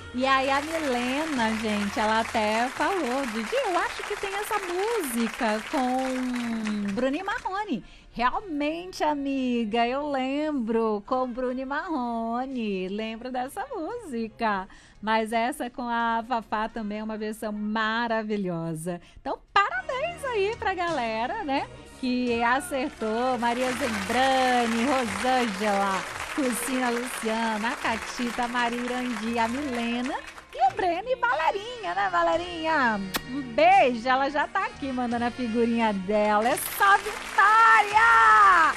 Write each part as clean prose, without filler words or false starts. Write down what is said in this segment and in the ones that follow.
E aí a Milena, gente, ela até falou, Didi, eu acho que tem essa música com Bruno e Marrone. Realmente, amiga, eu lembro com Bruno e Marrone, lembro dessa música. Mas essa com a Fafá também é uma versão maravilhosa. Então, parabéns aí pra galera, né? Que acertou. Maria Zembrani, Rosângela, Cristina Luciana, a Catita, a Maria Irandi, a Milena e o Breno e Valerinha, né, Valerinha? Um beijo, ela já tá aqui mandando a figurinha dela. É só vitória!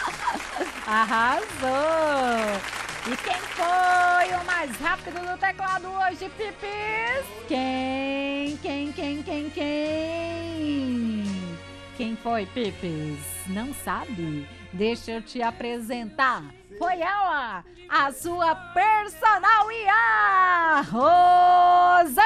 Arrasou! E quem foi o mais rápido do teclado hoje, Pipis? Quem? Quem foi, Pipis? Não sabe? Deixa eu te apresentar. Foi ela, a sua personal IA, Rosângela!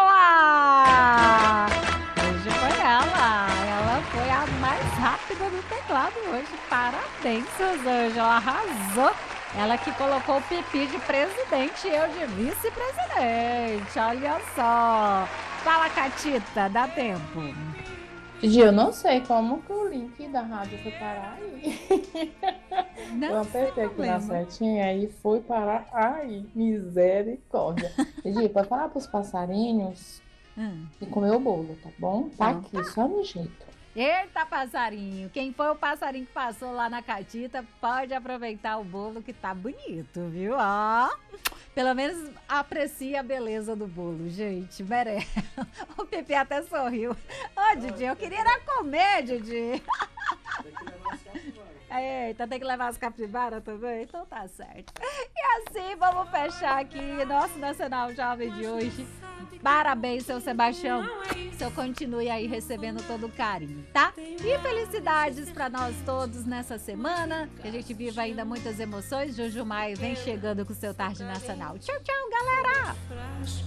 Hoje foi ela. Ela foi a mais rápida do teclado hoje. Parabéns, Rosângela. Arrasou. Ela que colocou o Pipi de presidente e eu de vice-presidente. Olha só. Fala, Catita, dá tempo. Didi, eu não sei como que o link da rádio foi parar aí. Não Eu apertei aqui na setinha e fui parar aí. Misericórdia. Didi, pode falar pros passarinhos e comer o bolo, tá bom? Tá aqui, só no jeito. Eita, passarinho! Quem foi o passarinho que passou lá na Catita, pode aproveitar o bolo que tá bonito, viu? Ó, pelo menos aprecia a beleza do bolo, gente. Merece. O Pepe até sorriu. Ô, Didi, eu queria ir comer, Didi. Eita, tem que levar as capivaras também? Então tá certo. E assim, vamos fechar aqui nosso Nacional Jovem de hoje. Parabéns, seu Sebastião. Seu continue aí recebendo todo o carinho, tá? E felicidades pra nós todos nessa semana. Que a gente viva ainda muitas emoções. Juju Maia vem chegando com o seu Tarde Nacional. Tchau, tchau, galera!